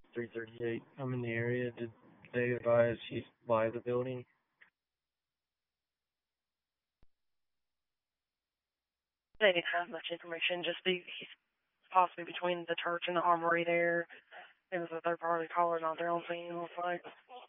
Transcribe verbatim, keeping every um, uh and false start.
three thirty-eight. I'm in the area. Did they advise you buy the building? They didn't have much information. Just the he's possibly between the church and the armory there. It was a third party caller, not their own thing. It looks like.